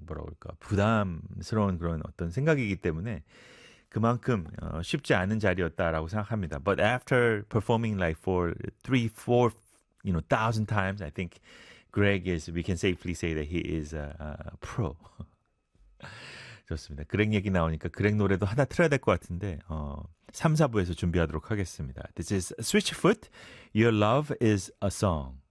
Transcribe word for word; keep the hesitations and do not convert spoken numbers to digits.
뭐라고 할까 부담스러운 그런 어떤 생각이기 때문에 그만큼 어, 쉽지 않은 자리였다라고 생각합니다. But after performing like for three, four, you know, thousand times, I think Greg is. We can safely say that he is a, a pro. 좋습니다. 그렉 얘기 나오니까 그렉 노래도 하나 틀어야 될 것 같은데 어, 삼, 사 부에서 준비하도록 하겠습니다. This is Switchfoot. Your love is a song.